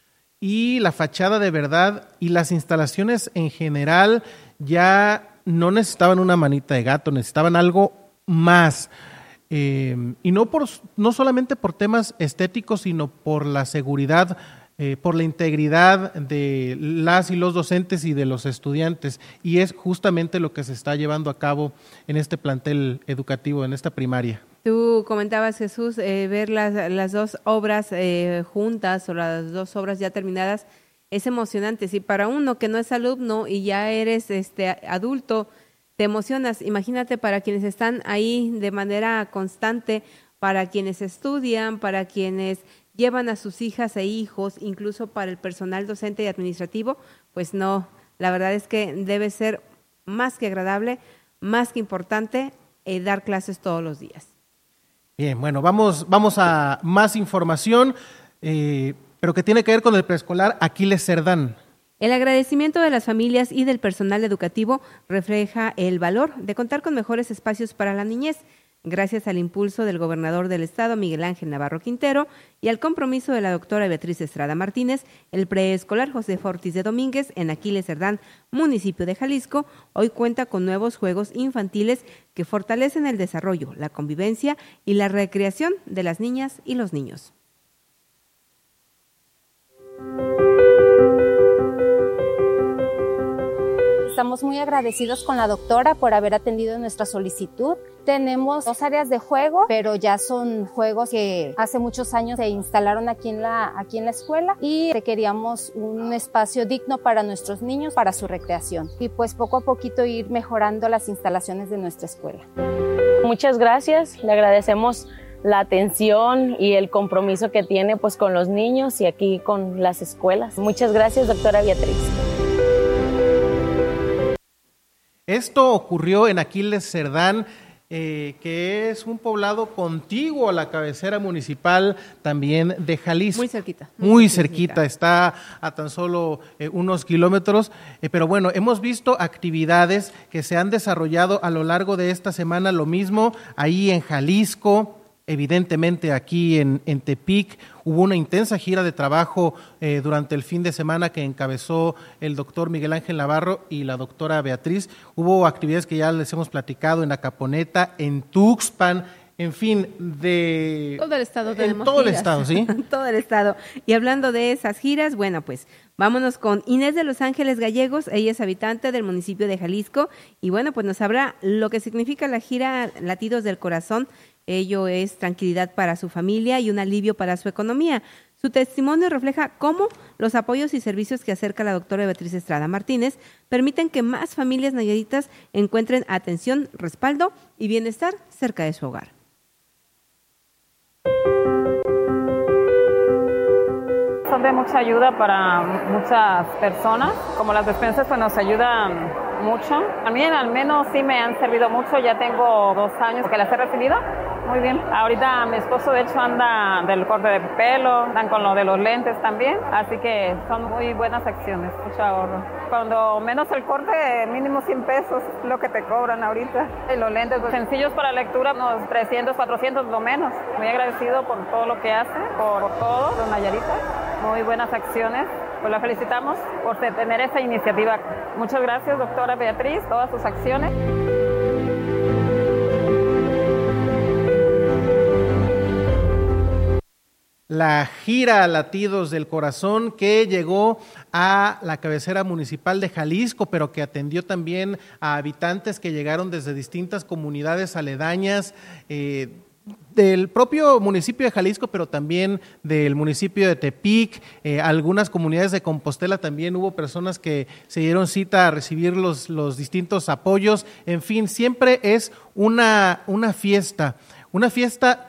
Y la fachada de verdad y las instalaciones en general ya no necesitaban una manita de gato, necesitaban algo más. Eh, y no, por, no solamente por temas estéticos, sino por la seguridad, eh, por la integridad de las y los docentes y de los estudiantes. Y es justamente lo que se está llevando a cabo en este plantel educativo, en esta primaria. Tú comentabas, Jesús, eh, ver las, las dos obras eh, juntas o las dos obras ya terminadas es emocionante. Si para uno que no es alumno y ya eres este adulto, te emocionas. Imagínate para quienes están ahí de manera constante, para quienes estudian, para quienes llevan a sus hijas e hijos, incluso para el personal docente y administrativo, pues no, la verdad es que debe ser más que agradable, más que importante eh, dar clases todos los días. Bien, bueno, vamos, vamos a más información, eh, pero que tiene que ver con el preescolar Aquiles Cerdán. El agradecimiento de las familias y del personal educativo refleja el valor de contar con mejores espacios para la niñez, gracias al impulso del gobernador del estado, Miguel Ángel Navarro Quintero, y al compromiso de la doctora Beatriz Estrada Martínez. El preescolar José Ortiz de Domínguez en Aquiles Cerdán, municipio de Jalisco, hoy cuenta con nuevos juegos infantiles que fortalecen el desarrollo, la convivencia y la recreación de las niñas y los niños. Estamos muy agradecidos con la doctora por haber atendido nuestra solicitud. Tenemos dos áreas de juego, pero ya son juegos que hace muchos años se instalaron aquí en la, aquí en la escuela y queríamos un espacio digno para nuestros niños, para su recreación. Y pues poco a poquito ir mejorando las instalaciones de nuestra escuela. Muchas gracias, le agradecemos la atención y el compromiso que tiene pues con los niños y aquí con las escuelas. Muchas gracias, doctora Beatriz. Esto ocurrió en Aquiles Cerdán, eh, que es un poblado contiguo a la cabecera municipal también de Jalisco. Muy cerquita. Muy, muy cerquita, cerquita, está a tan solo eh, unos kilómetros, eh, pero bueno, hemos visto actividades que se han desarrollado a lo largo de esta semana, lo mismo ahí en Jalisco. Evidentemente aquí en, en Tepic hubo una intensa gira de trabajo eh, durante el fin de semana que encabezó el doctor Miguel Ángel Navarro y la doctora Beatriz. Hubo actividades que ya les hemos platicado en Acaponeta, en Tuxpan, en fin, de... Todo el estado tenemos todo giras. el estado, ¿sí? Todo el estado. Y hablando de esas giras, bueno, pues vámonos con Inés de Los Ángeles Gallegos. Ella es habitante del municipio de Jalisco y bueno, pues nos habla lo que significa la gira Latidos del Corazón. Ello es tranquilidad para su familia y un alivio para su economía. Su testimonio refleja cómo los apoyos y servicios que acerca la doctora Beatriz Estrada Martínez permiten que más familias nayaritas encuentren atención, respaldo y bienestar cerca de su hogar. Son de mucha ayuda para muchas personas, como las despensas pues nos ayudan mucho. A mí al menos sí me han servido mucho, ya tengo dos años que las he recibido. Muy bien. Ahorita mi esposo de hecho anda del corte de pelo, andan con lo de los lentes también, así que son muy buenas acciones, mucho ahorro. Cuando menos el corte, mínimo cien pesos, lo que te cobran ahorita. Y los lentes pues, sencillos para lectura, unos trescientos, cuatrocientos, lo menos. Muy agradecido por todo lo que hace, por, por todo, los nayaritas. Muy buenas acciones. Pues la felicitamos por tener esa iniciativa. Muchas gracias, doctora Beatriz, todas sus acciones. La gira Latidos del Corazón que llegó a la cabecera municipal de Jalisco, pero que atendió también a habitantes que llegaron desde distintas comunidades aledañas eh, del propio municipio de Jalisco, pero también del municipio de Tepic, eh, algunas comunidades de Compostela también hubo personas que se dieron cita a recibir los, los distintos apoyos. En fin, siempre es una, una fiesta, una fiesta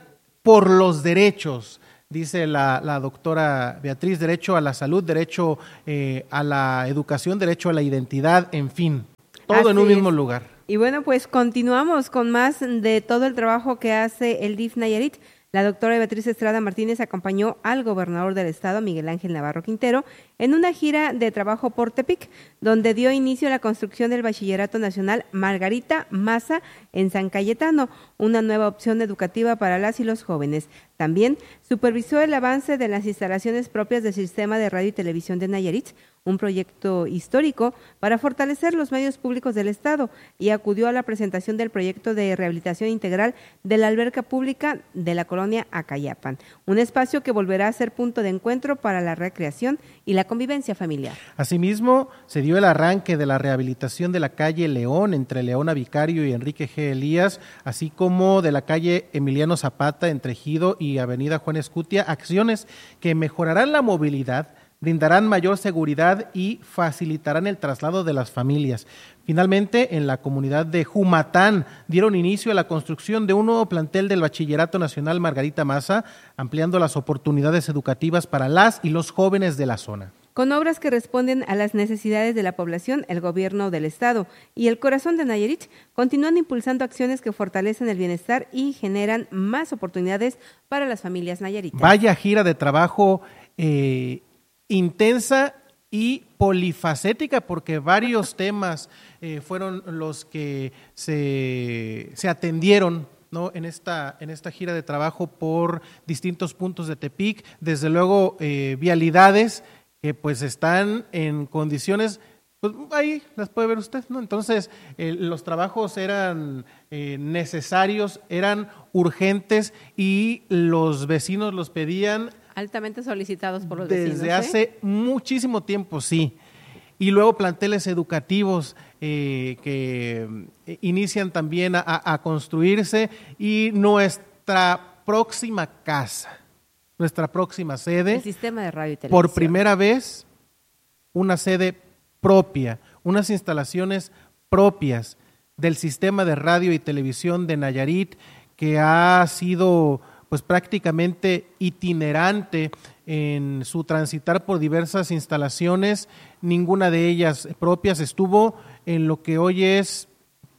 por los derechos, dice la, la doctora Beatriz, derecho a la salud, derecho eh, a la educación, derecho a la identidad, en fin, todo Así en un mismo es. lugar. Y bueno, pues continuamos con más de todo el trabajo que hace el D I F Nayarit. La doctora Beatriz Estrada Martínez acompañó al gobernador del estado, Miguel Ángel Navarro Quintero, en una gira de trabajo por Tepic, donde dio inicio a la construcción del Bachillerato Nacional Margarita Maza en San Cayetano, una nueva opción educativa para las y los jóvenes. También supervisó el avance de las instalaciones propias del Sistema de Radio y Televisión de Nayarit, un proyecto histórico para fortalecer los medios públicos del estado, y acudió a la presentación del proyecto de rehabilitación integral de la alberca pública de la colonia Acayapan, un espacio que volverá a ser punto de encuentro para la recreación y la convivencia familiar. Asimismo, se dio el arranque de la rehabilitación de la calle León entre Leona Vicario y Enrique G. Elías, así como de la calle Emiliano Zapata entre Ejido y Avenida Juan Escutia, acciones que mejorarán la movilidad, brindarán mayor seguridad y facilitarán el traslado de las familias. Finalmente, en la comunidad de Jumatán dieron inicio a la construcción de un nuevo plantel del Bachillerato Nacional Margarita Maza, ampliando las oportunidades educativas para las y los jóvenes de la zona. Con obras que responden a las necesidades de la población, el gobierno del estado y el corazón de Nayarit continúan impulsando acciones que fortalecen el bienestar y generan más oportunidades para las familias nayaritas. Vaya gira de trabajo eh, intensa y polifacética, porque varios temas eh, fueron los que se, se atendieron, ¿no?, en esta, en esta gira de trabajo por distintos puntos de Tepic. Desde luego, eh, vialidades que pues están en condiciones, pues ahí las puede ver usted, ¿no? Entonces, eh, los trabajos eran eh, necesarios, eran urgentes y los vecinos los pedían. Altamente solicitados por los desde vecinos. Desde hace ¿eh? muchísimo tiempo, sí. Y luego planteles educativos eh, que eh, inician también a, a construirse, y nuestra próxima casa, nuestra próxima sede. El sistema de radio y televisión. Por primera vez, una sede propia, unas instalaciones propias del sistema de radio y televisión de Nayarit, que ha sido pues prácticamente itinerante en su transitar por diversas instalaciones, ninguna de ellas propias. Estuvo en lo que hoy es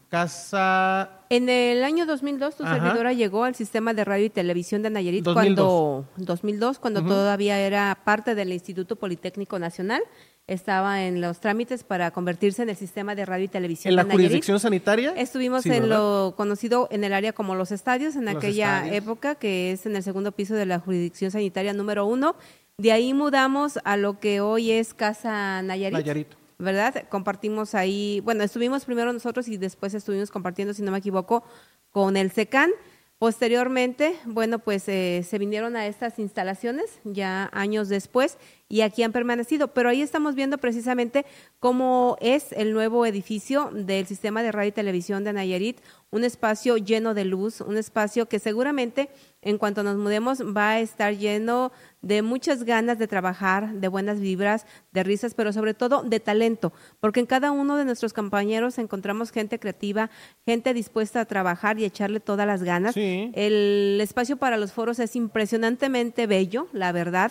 Casa... En el año dos mil dos tu Ajá. servidora llegó al sistema de radio y televisión de Nayarit dos mil dos. cuando dos mil dos, cuando uh-huh. todavía era parte del Instituto Politécnico Nacional. Estaba en los trámites para convertirse en el sistema de radio y televisión de Nayarit. ¿En la jurisdicción sanitaria? Estuvimos sí, en ¿verdad? Lo conocido en el área como los estadios, en los aquella estadios. época, que es en el segundo piso de la jurisdicción sanitaria número uno. De ahí mudamos a lo que hoy es Casa Nayarit. Nayarit. ¿Verdad? Compartimos ahí, bueno, estuvimos primero nosotros y después estuvimos compartiendo, si no me equivoco, con el SECAN. Posteriormente, bueno, pues eh, se vinieron a estas instalaciones ya años después y aquí han permanecido, pero ahí estamos viendo precisamente cómo es el nuevo edificio del sistema de radio y televisión de Nayarit, un espacio lleno de luz, un espacio que seguramente en cuanto nos mudemos va a estar lleno de muchas ganas de trabajar, de buenas vibras, de risas, pero sobre todo de talento, porque en cada uno de nuestros compañeros encontramos gente creativa, gente dispuesta a trabajar y echarle todas las ganas. Sí. El espacio para los foros es impresionantemente bello, la verdad.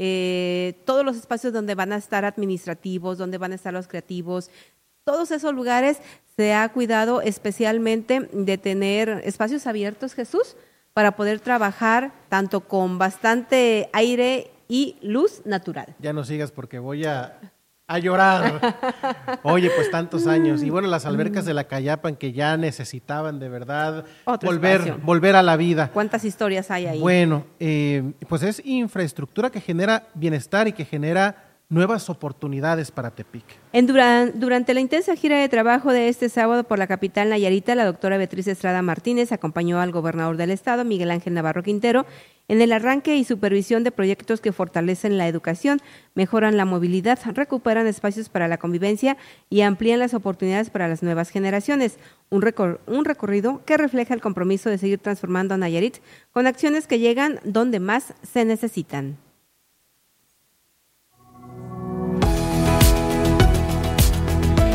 Eh, todos los espacios donde van a estar administrativos, donde van a estar los creativos, todos esos lugares se ha cuidado especialmente de tener espacios abiertos, Jesús, para poder trabajar tanto con bastante aire y luz natural. Ya no sigas porque voy a, a llorar. Oye, pues tantos años. Y bueno, las albercas de la Cayapan que ya necesitaban de verdad volver, volver a la vida. ¿Cuántas historias hay ahí? Bueno, eh, pues es infraestructura que genera bienestar y que genera nuevas oportunidades para Tepic. En duran, durante la intensa gira de trabajo de este sábado por la capital nayarita, la doctora Beatriz Estrada Martínez acompañó al gobernador del estado, Miguel Ángel Navarro Quintero, en el arranque y supervisión de proyectos que fortalecen la educación, mejoran la movilidad, recuperan espacios para la convivencia y amplían las oportunidades para las nuevas generaciones. Un, recor- un recorrido que refleja el compromiso de seguir transformando a Nayarit con acciones que llegan donde más se necesitan.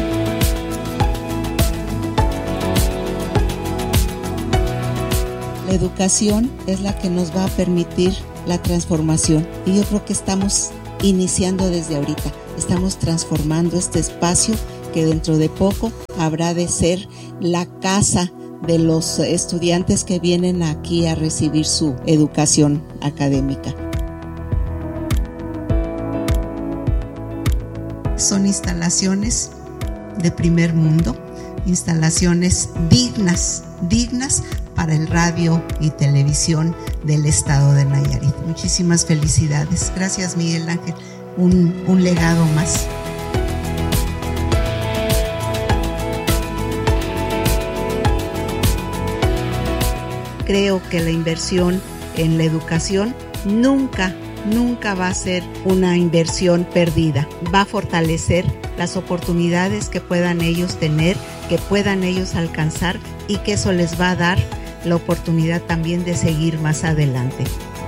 La educación es la que nos va a permitir la transformación. Y yo creo que estamos iniciando desde ahorita. Estamos transformando este espacio que dentro de poco habrá de ser la casa de los estudiantes que vienen aquí a recibir su educación académica. Son instalaciones de primer mundo, instalaciones dignas, dignas para el radio y televisión del estado de Nayarit. Muchísimas felicidades. Gracias, Miguel Ángel. Un, un legado más. Creo que la inversión en la educación nunca, nunca va a ser una inversión perdida. Va a fortalecer las oportunidades que puedan ellos tener, que puedan ellos alcanzar y que eso les va a dar la oportunidad también de seguir más adelante.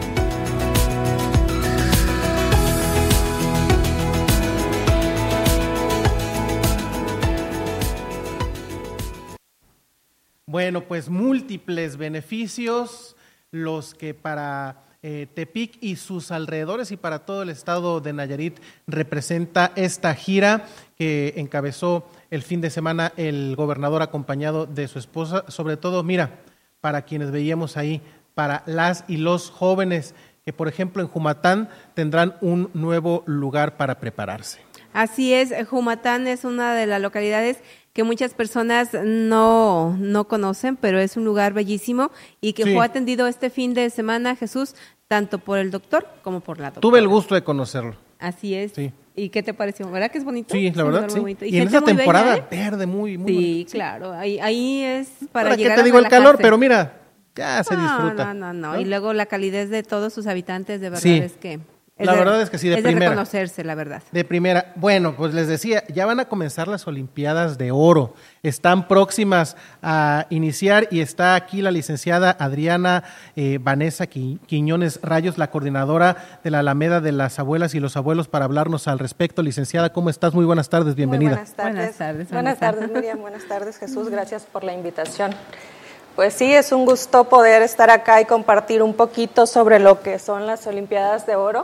Bueno, pues múltiples beneficios los que para eh, Tepic y sus alrededores y para todo el estado de Nayarit representa esta gira que encabezó el fin de semana el gobernador acompañado de su esposa, sobre todo, mira, para quienes veíamos ahí, para las y los jóvenes que, por ejemplo, en Jumatán tendrán un nuevo lugar para prepararse. Así es, Jumatán es una de las localidades que muchas personas no, no conocen, pero es un lugar bellísimo y que sí. Fue atendido este fin de semana, Jesús, tanto por el doctor como por la doctora. Tuve el gusto de conocerlo. Así es. Sí. ¿Y qué te pareció? ¿Verdad que es bonito? Sí, la verdad, sí. Y, y en esa temporada bella, ¿eh? Verde, muy, muy Sí, bonito. claro. Ahí, ahí es para ¿Para llegar qué te a digo el relajarse. calor? Pero mira, ya se no, disfruta. No, no, no, no. Y luego la calidez de todos sus habitantes, de verdad sí. es que... Es la de, verdad es que sí, de es primera. Es de reconocerse, la verdad. De primera. Bueno, pues les decía, ya van a comenzar las Olimpiadas de Oro. Están próximas a iniciar y está aquí la licenciada Adriana eh, Vanessa Quiñones Rayos, la coordinadora de la Alameda de las Abuelas y los Abuelos, para hablarnos al respecto. Licenciada, ¿cómo estás? Muy buenas tardes, bienvenida. Muy buenas tardes. Buenas tardes, buenas tardes Miriam. Buenas tardes, Jesús. Gracias por la invitación. Pues sí, es un gusto poder estar acá y compartir un poquito sobre lo que son las Olimpiadas de Oro.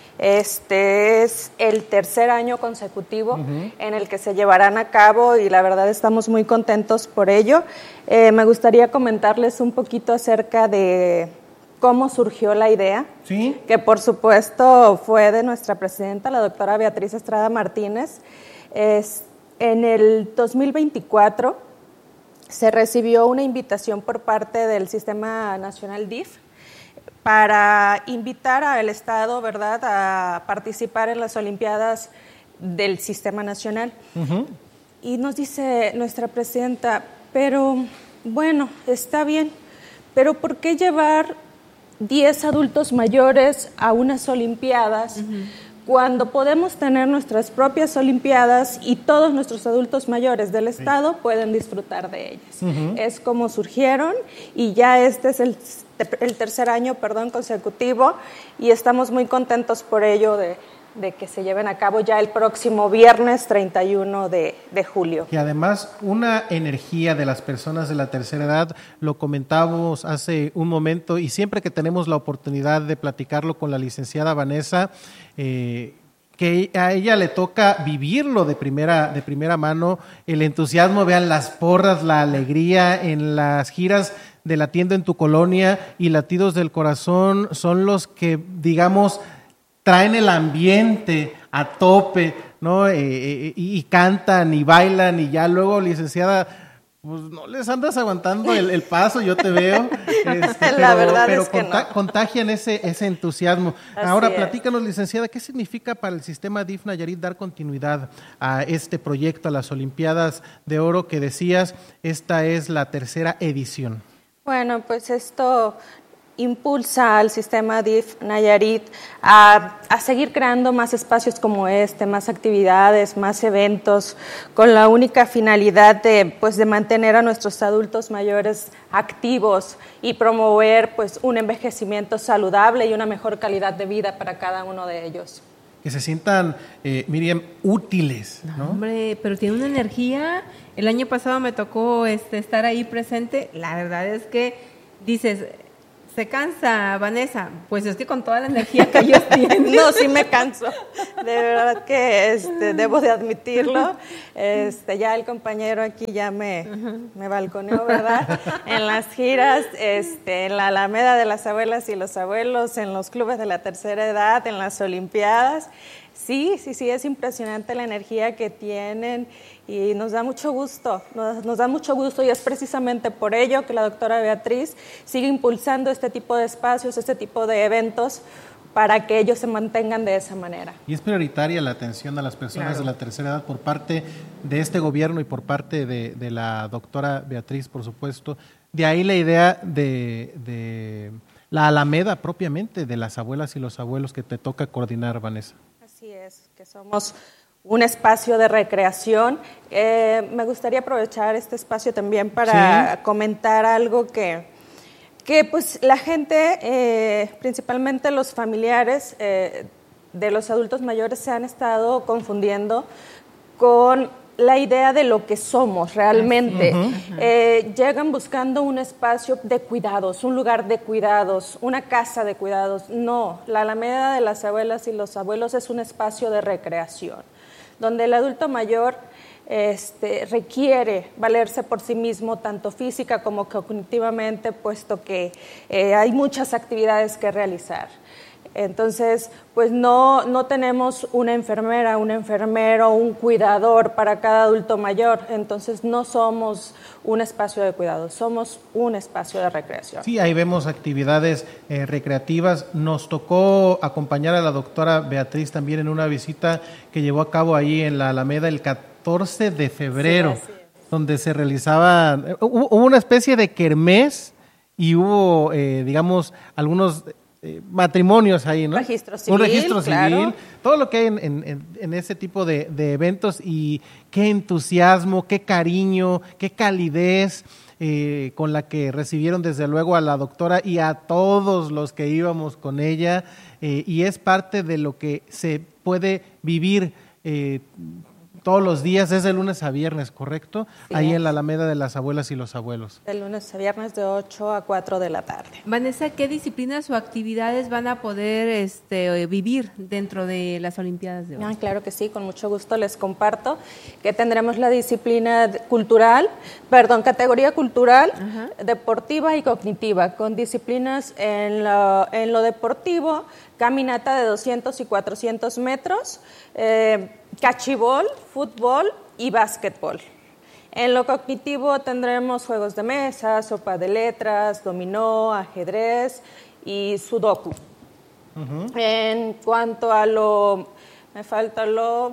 Este es el tercer año consecutivo uh-huh. en el que se llevarán a cabo y la verdad estamos muy contentos por ello. Eh, me gustaría comentarles un poquito acerca de cómo surgió la idea, ¿sí? Que por supuesto fue de nuestra presidenta, la doctora Beatriz Estrada Martínez. Es, en el dos mil veinticuatro se recibió una invitación por parte del Sistema Nacional D I F para invitar al Estado, ¿verdad?, a participar en las Olimpiadas del Sistema Nacional. Uh-huh. Y nos dice nuestra presidenta, pero bueno, está bien, pero ¿por qué llevar diez adultos mayores a unas Olimpiadas uh-huh. cuando podemos tener nuestras propias Olimpiadas y todos nuestros adultos mayores del Estado sí. pueden disfrutar de ellas? Uh-huh. Es como surgieron y ya este es el... el tercer año, perdón, consecutivo y estamos muy contentos por ello de, de que se lleven a cabo ya el próximo viernes treinta y uno de julio. Y además una energía de las personas de la tercera edad, lo comentábamos hace un momento y siempre que tenemos la oportunidad de platicarlo con la licenciada Vanessa, eh, que a ella le toca vivirlo de primera, de primera mano, el entusiasmo, vean las porras, la alegría en las giras de la tienda en tu colonia y Latidos del Corazón son los que, digamos, traen el ambiente a tope, ¿no? Eh, eh, y, y cantan y bailan y ya luego, licenciada, pues no les andas aguantando el, el paso, yo te veo. Este, la pero, verdad pero es que conta- no. contagian ese, ese entusiasmo. Así Ahora, es. platícanos, licenciada, ¿qué significa para el sistema D I F Nayarit dar continuidad a este proyecto, a las Olimpiadas de Oro que decías? Esta es la tercera edición. Bueno, pues esto impulsa al sistema D I F Nayarit a, a seguir creando más espacios como este, más actividades, más eventos, con la única finalidad de, pues, de mantener a nuestros adultos mayores activos y promover, pues, un envejecimiento saludable y una mejor calidad de vida para cada uno de ellos. Que se sientan, eh, Miriam, útiles, ¿no? No, hombre, pero tiene una energía. El año pasado me tocó este, estar ahí presente. La verdad es que dices, ¿Se cansa, Vanessa? Pues es que con toda la energía que ellos tienen. No, sí me canso. De verdad que este, debo de admitirlo. Este, ya el compañero aquí ya me, me balconeó, ¿verdad? En las giras, este, en la Alameda de las Abuelas y los Abuelos, en los clubes de la tercera edad, en las Olimpiadas. Sí, sí, sí, es impresionante la energía que tienen y nos da mucho gusto, nos, nos da mucho gusto y es precisamente por ello que la doctora Beatriz sigue impulsando este tipo de espacios, este tipo de eventos para que ellos se mantengan de esa manera. Y es prioritaria la atención a las personas claro. de la tercera edad por parte de este gobierno y por parte de, de la doctora Beatriz, por supuesto. De ahí la idea de, de la Alameda propiamente, de las abuelas y los abuelos que te toca coordinar, Vanessa. Así es, que somos un espacio de recreación. Eh, me gustaría aprovechar este espacio también para sí. comentar algo que, que pues la gente, eh, principalmente los familiares eh, de los adultos mayores, se han estado confundiendo con la idea de lo que somos realmente. Uh-huh. Eh, llegan buscando un espacio de cuidados, un lugar de cuidados, una casa de cuidados. No, la Alameda de las Abuelas y los Abuelos es un espacio de recreación, donde el adulto mayor este, requiere valerse por sí mismo, tanto física como cognitivamente, puesto que eh, hay muchas actividades que realizar. Entonces, pues no, no tenemos una enfermera, un enfermero, un cuidador para cada adulto mayor. Entonces, no somos un espacio de cuidado, somos un espacio de recreación. Sí, ahí vemos actividades eh, recreativas. Nos tocó acompañar a la doctora Beatriz también en una visita que llevó a cabo ahí en la Alameda el catorce de febrero, sí, donde se realizaba, hubo una especie de kermés y hubo, eh, digamos, algunos... Eh, matrimonios ahí, ¿no? Registro civil, un registro civil, claro. Todo lo que hay en, en, en ese tipo de, de eventos y qué entusiasmo, qué cariño, qué calidez eh, con la que recibieron desde luego a la doctora y a todos los que íbamos con ella eh, y es parte de lo que se puede vivir eh, todos los días, desde lunes a viernes, ¿correcto? Sí, ahí en la Alameda de las Abuelas y los Abuelos. De lunes a viernes de ocho a cuatro de la tarde. Vanessa, ¿qué disciplinas o actividades van a poder este, vivir dentro de las Olimpiadas de hoy? Ah, claro que sí, con mucho gusto les comparto que tendremos la disciplina cultural, perdón, categoría cultural, uh-huh. deportiva y cognitiva, con disciplinas en lo, en lo deportivo, caminata de doscientos y cuatrocientos metros, eh, cachibol, fútbol y básquetbol. En lo cognitivo tendremos juegos de mesa, sopa de letras, dominó, ajedrez y sudoku. Uh-huh. En cuanto a lo, me falta lo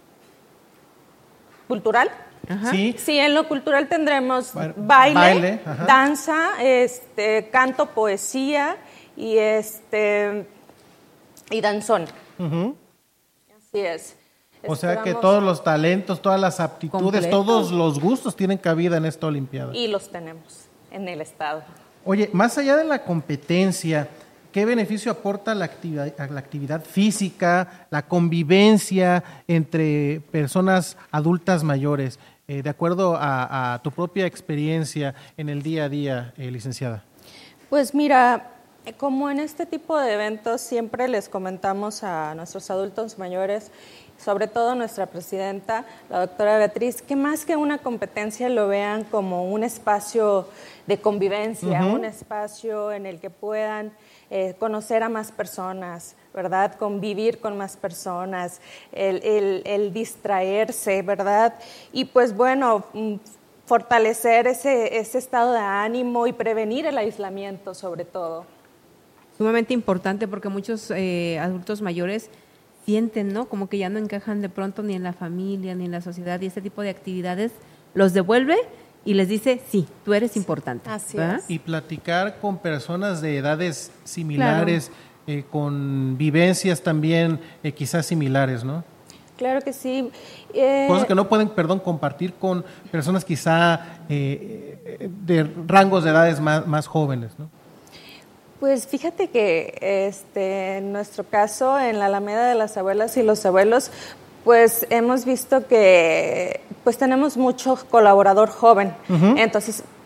cultural. Uh-huh. Sí. Sí, en lo cultural tendremos ba- baile, baile danza, este, canto, poesía y este y danzón. Uh-huh. Así es. O sea que todos los talentos, todas las aptitudes, completo. Todos los gustos tienen cabida en esta Olimpiada. Y los tenemos en el estado. Oye, más allá de la competencia, ¿qué beneficio aporta la actividad, la actividad física, la convivencia entre personas adultas mayores, eh, de acuerdo a, a tu propia experiencia en el día a día, eh, licenciada? Pues mira, como en este tipo de eventos siempre les comentamos a nuestros adultos mayores, sobre todo nuestra presidenta, la doctora Beatriz, que más que una competencia lo vean como un espacio de convivencia, uh-huh. un espacio en el que puedan eh, conocer a más personas, ¿verdad? Convivir con más personas, el, el, el distraerse, ¿verdad? Y pues bueno, fortalecer ese, ese estado de ánimo y prevenir el aislamiento sobre todo. Sumamente importante porque muchos eh, adultos mayores sienten, ¿no? Como que ya no encajan de pronto ni en la familia, ni en la sociedad, y este tipo de actividades los devuelve y les dice, sí, tú eres importante. Así ¿verdad? es. Y platicar con personas de edades similares, claro. eh, con vivencias también eh, quizás similares, ¿no? Claro que sí. Eh, Cosas que no pueden, perdón, compartir con personas quizá eh, de rangos de edades más, más jóvenes, ¿no? Pues fíjate que este, en nuestro caso, en la Alameda de las Abuelas y los Abuelos, pues hemos visto que pues tenemos mucho colaborador joven. Uh-huh. Entonces,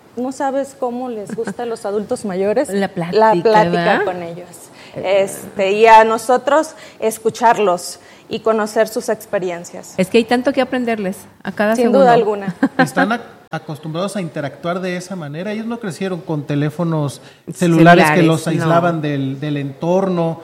no sabes cómo les gusta a los adultos mayores la plática, la plática ¿verdad? con ellos. Este, y a nosotros escucharlos y conocer sus experiencias. Es que hay tanto que aprenderles a cada Sin segundo. duda alguna. Están a- acostumbrados a interactuar de esa manera. Ellos no crecieron con teléfonos celulares, Celulares, que los aislaban no. del, del entorno,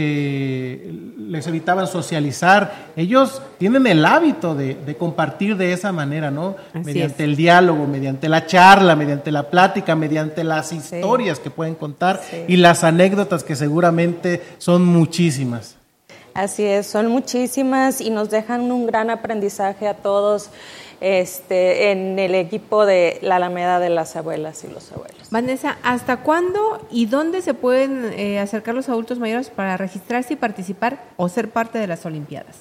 que les evitaban socializar. Ellos tienen el hábito de, de compartir de esa manera, ¿no? Así mediante es. el diálogo, mediante la charla, mediante la plática, mediante las historias que pueden contar Sí. y las anécdotas que seguramente son muchísimas. Así es, son muchísimas y nos dejan un gran aprendizaje a todos este, en el equipo de la Alameda de las Abuelas y los Abuelos. Vanessa, ¿hasta cuándo y dónde se pueden eh, acercar los adultos mayores para registrarse y participar o ser parte de las Olimpiadas?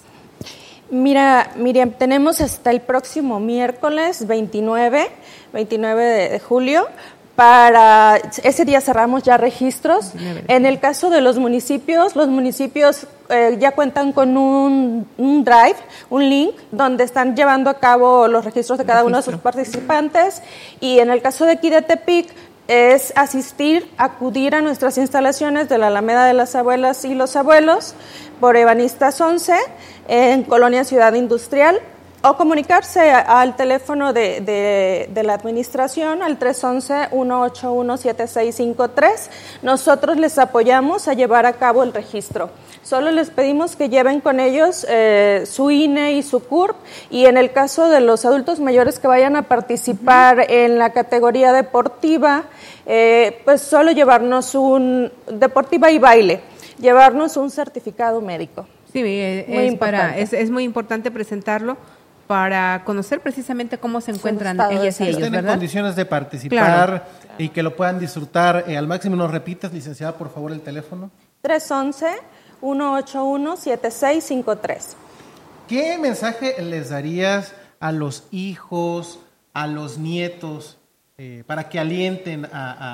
Mira, Miriam, tenemos hasta el próximo miércoles veintinueve de julio. Para ese día cerramos ya registros. En el caso de los municipios, los municipios eh, ya cuentan con un, un drive, un link, donde están llevando a cabo los registros de cada Registro. uno de sus participantes. Y en el caso de aquí de Tepic, es asistir, acudir a nuestras instalaciones de la Alameda de las Abuelas y los Abuelos, por Ebanistas once, en Colonia Ciudad Industrial, o comunicarse a, al teléfono de, de, de la administración al tres once, uno ocho uno, siete seis cinco tres. Nosotros les apoyamos a llevar a cabo el registro. Solo les pedimos que lleven con ellos eh, su I N E y su C U R P, y en el caso de los adultos mayores que vayan a participar uh-huh. en la categoría deportiva, eh, pues solo llevarnos un deportiva y baile, llevarnos un certificado médico. Sí, es, muy es, para, es, es muy importante presentarlo para conocer precisamente cómo se encuentran ellas y ellos, estén ¿verdad? en condiciones de participar Claro. y que lo puedan disfrutar eh, al máximo. ¿Nos repites, licenciada, por favor, el teléfono? tres once, uno ocho uno, siete seis cinco tres. ¿Qué mensaje les darías a los hijos, a los nietos, eh, para que alienten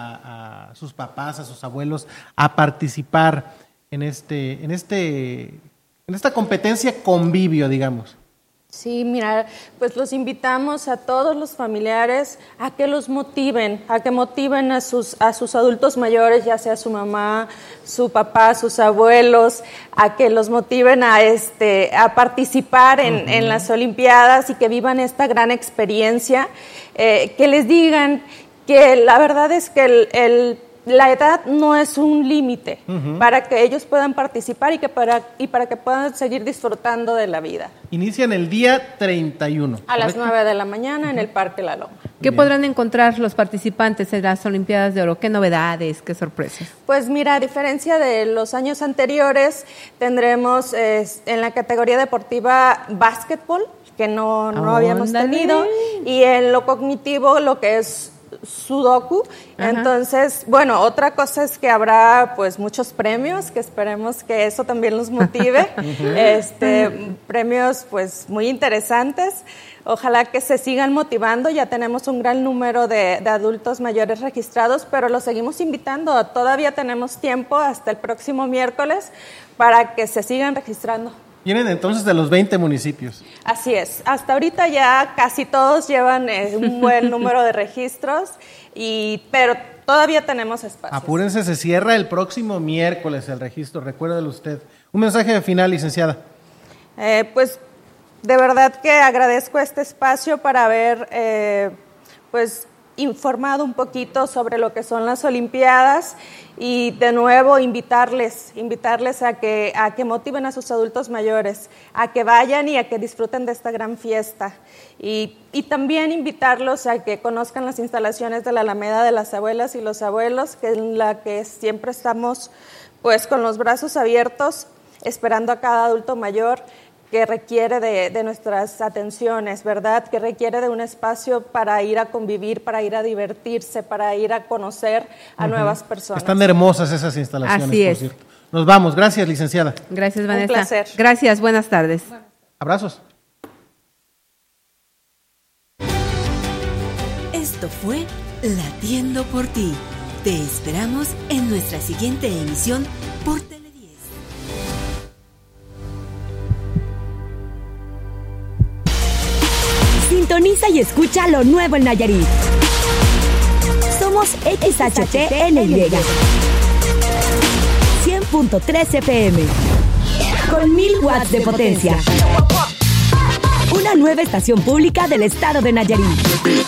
a, a, a sus papás, a sus abuelos a participar en este, en este, en esta competencia convivio, digamos? Sí, mira, pues los invitamos a todos los familiares a que los motiven, a que motiven a sus, a sus adultos mayores, ya sea su mamá, su papá, sus abuelos, a que los motiven a, este, a participar en, uh-huh. en las Olimpiadas y que vivan esta gran experiencia, eh, que les digan que la verdad es que el, el la edad no es un límite uh-huh. para que ellos puedan participar y que para y para que puedan seguir disfrutando de la vida. Inician el día treinta y uno. A ¿correcto? Las nueve de la mañana uh-huh. en el Parque La Loma. ¿Qué Bien. podrán encontrar los participantes en las Olimpiadas de Oro? ¿Qué novedades, qué sorpresas? Pues mira, a diferencia de los años anteriores, tendremos eh, en la categoría deportiva básquetbol, que no, no habíamos tenido, y en lo cognitivo, lo que es Sudoku. Ajá. Entonces, bueno, otra cosa es que habrá pues muchos premios, que esperemos que eso también los motive. este, premios pues muy interesantes. Ojalá que se sigan motivando. Ya tenemos un gran número de, de adultos mayores registrados, pero los seguimos invitando. Todavía tenemos tiempo hasta el próximo miércoles para que se sigan registrando. Vienen entonces de los veinte municipios. Así es. Hasta ahorita ya casi todos llevan eh, un buen número de registros, y pero todavía tenemos espacio. Apúrense, se cierra el próximo miércoles el registro, recuérdelo usted. Un mensaje final, licenciada. Eh, pues de verdad que agradezco este espacio para haber eh, pues informado un poquito sobre lo que son las Olimpiadas, y de nuevo invitarles, invitarles a que, a que motiven a sus adultos mayores, a que vayan y a que disfruten de esta gran fiesta. Y, y también invitarlos a que conozcan las instalaciones de la Alameda de las Abuelas y los Abuelos, que en la que siempre estamos pues con los brazos abiertos, esperando a cada adulto mayor que requiere de, de nuestras atenciones, ¿verdad? Que requiere de un espacio para ir a convivir, para ir a divertirse, para ir a conocer a uh-huh. nuevas personas. Están hermosas esas instalaciones, Así es. por cierto. Nos vamos. Gracias, licenciada. Gracias, Vanessa. Un placer. Gracias, buenas tardes. Abrazos. Esto fue Latiendo por ti. Te esperamos en nuestra siguiente emisión por Tele diez. Sintoniza y escucha lo nuevo en Nayarit. Somos X H T N Y. cien punto tres F M. Con mil watts de potencia. Una nueva estación pública del estado de Nayarit.